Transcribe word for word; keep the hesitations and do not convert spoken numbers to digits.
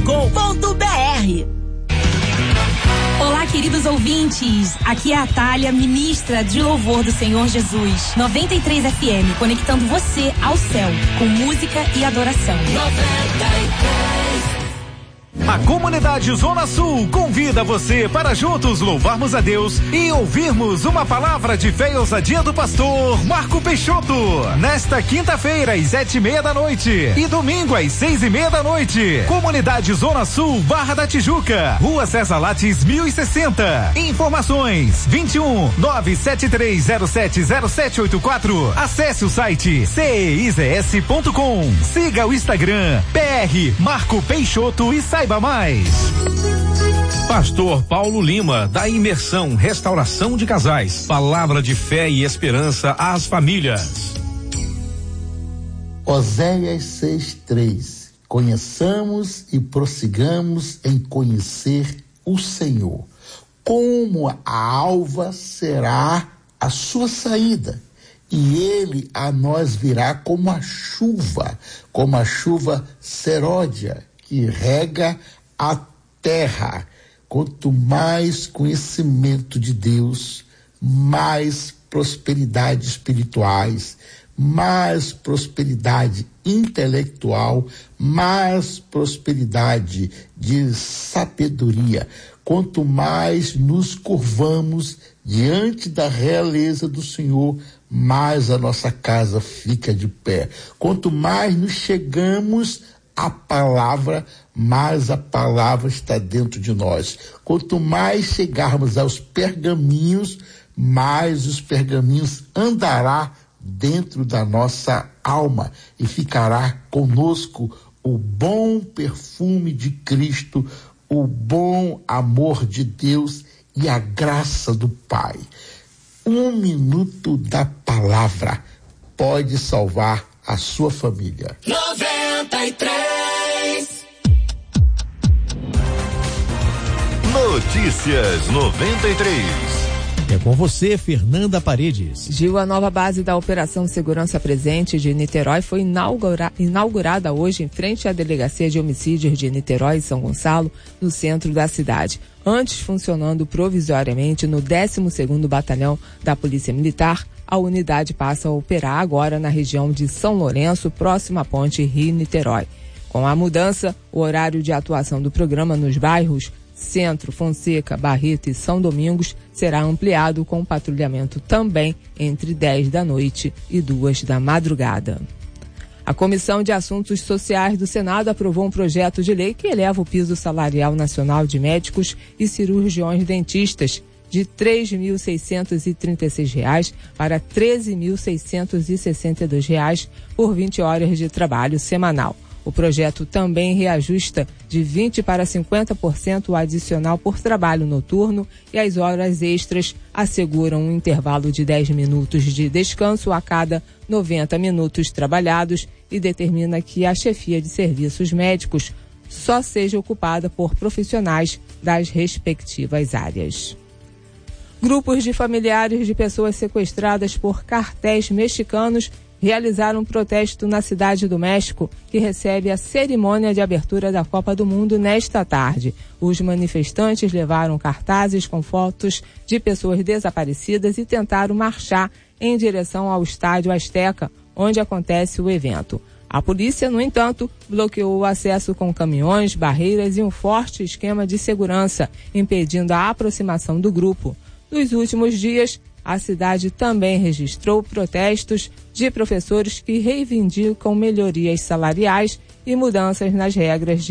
com ponto b r. Olá, queridos ouvintes, aqui é a Thalia, ministra de louvor do Senhor Jesus, noventa e três F M, conectando você ao céu, com música e adoração. noventa e três. A comunidade Zona Sul convida você para juntos louvarmos a Deus e ouvirmos uma palavra de fé e ousadia do pastor Marco Peixoto. Nesta quinta-feira, às sete e meia da noite e domingo, às seis e meia da noite. Comunidade Zona Sul, Barra da Tijuca, Rua César Lattes, mil e sessenta. Informações: vinte e um, nove sete três zero sete zero sete oito quatro. Acesse o site c e i z s ponto com. Siga o Instagram P R Marco Peixoto e saiba mais. Pastor Paulo Lima, da Imersão Restauração de Casais. Palavra de fé e esperança às famílias. Oséias seis, três. Conheçamos e prossigamos em conhecer o Senhor. Como a alva será a sua saída, e ele a nós virá como a chuva, como a chuva seródia, que rega a terra. Quanto mais conhecimento de Deus, mais prosperidade espirituais, mais prosperidade intelectual, mais prosperidade de sabedoria. Quanto mais nos curvamos diante da realeza do Senhor, mais a nossa casa fica de pé. Quanto mais nos chegamos a palavra, mais a palavra está dentro de nós. Quanto mais chegarmos aos pergaminhos, mais os pergaminhos andará dentro da nossa alma e ficará conosco o bom perfume de Cristo, o bom amor de Deus e a graça do Pai. Um minuto da palavra pode salvar a sua família. noventa e três. Notícias noventa e três. É com você, Fernanda Paredes. Gil, a nova base da Operação Segurança Presente de Niterói foi inaugura, inaugurada hoje em frente à Delegacia de Homicídios de Niterói e São Gonçalo, no centro da cidade. Antes funcionando provisoriamente no décimo segundo Batalhão da Polícia Militar, a unidade passa a operar agora na região de São Lourenço, próxima à ponte Rio-Niterói. Com a mudança, o horário de atuação do programa nos bairros Centro, Fonseca, Barreto e São Domingos será ampliado, com patrulhamento também entre dez da noite e duas da madrugada. A Comissão de Assuntos Sociais do Senado aprovou um projeto de lei que eleva o piso salarial nacional de médicos e cirurgiões dentistas de três mil seiscentos e trinta e seis reais para treze mil seiscentos e sessenta e dois reais por vinte horas de trabalho semanal. O projeto também reajusta de vinte para cinquenta por cento o adicional por trabalho noturno, e as horas extras asseguram um intervalo de dez minutos de descanso a cada noventa minutos trabalhados, e determina que a chefia de serviços médicos só seja ocupada por profissionais das respectivas áreas. Grupos de familiares de pessoas sequestradas por cartéis mexicanos realizaram um protesto na Cidade do México, que recebe a cerimônia de abertura da Copa do Mundo nesta tarde. Os manifestantes levaram cartazes com fotos de pessoas desaparecidas e tentaram marchar em direção ao Estádio Azteca, onde acontece o evento. A polícia, no entanto, bloqueou o acesso com caminhões, barreiras e um forte esquema de segurança, impedindo a aproximação do grupo. Nos últimos dias, a cidade também registrou protestos de professores que reivindicam melhorias salariais e mudanças nas regras de